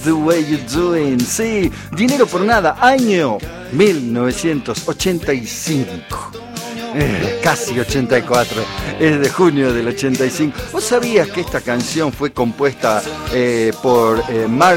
The Way You Doing, sí, Dinero por Nada, año 1985. Casi 84, es de junio del 85. ¿Vos sabías que esta canción fue compuesta por Mark